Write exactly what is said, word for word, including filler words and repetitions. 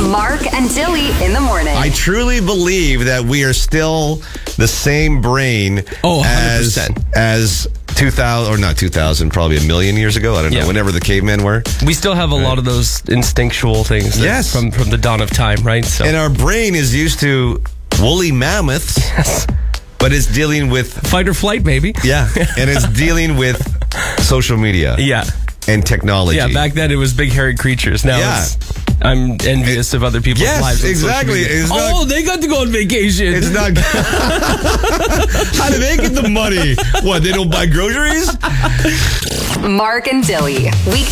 Mark and Dilly in the morning. I truly believe that we are still the same brain Oh, one hundred as percent. as two thousand, or not two thousand, probably a million years ago. I don't know, Yeah. whenever the cavemen were. We still have a lot of those instinctual things that- Yes. from, from the dawn of time, right? So And our brain is used to woolly mammoths, yes. but it's dealing with, Fight or flight, baby. yeah, and it's dealing with social media Yeah. and technology. Yeah, back then it was big hairy creatures. Now Yeah. it's, I'm envious of other people's Yes, lives. on social exactly. media. It's not- oh, they got to go on vacation. It's not. How do they get the money? What, they don't buy groceries? Mark and Dilly. Week